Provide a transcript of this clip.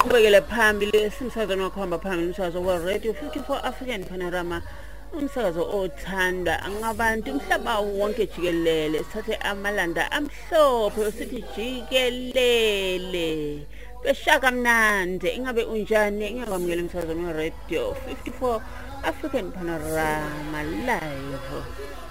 Siqhubekele phambili simsakazweni wakuhamba phambili umsakazo we-Radio 54 African Panorama. Umsakazo othanda ngabantu umhlaba wonke jikelele. Sithathe amalanda amhlophe sithi jikelele. Beshaka mnandi ingabe unjani ingakwamukela umsakazo we-Radio 54 African Panorama live.